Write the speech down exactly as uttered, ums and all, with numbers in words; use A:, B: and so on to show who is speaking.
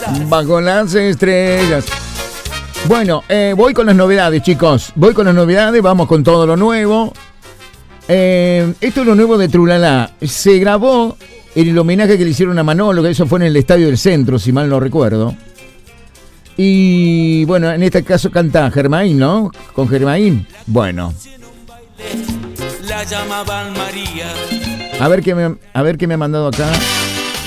A: Bajo las estrellas. Bueno, eh, voy con las novedades, chicos. Voy con las novedades, vamos con todo lo nuevo. Eh, esto es lo nuevo de Trulala. Se grabó en el homenaje que le hicieron a Manolo, que eso fue en el Estadio del Centro, si mal no recuerdo. Y bueno, en este caso canta Germain, ¿no? Con Germain. Bueno.
B: La llamaban María.
A: A ver qué me, a ver qué me ha mandado acá.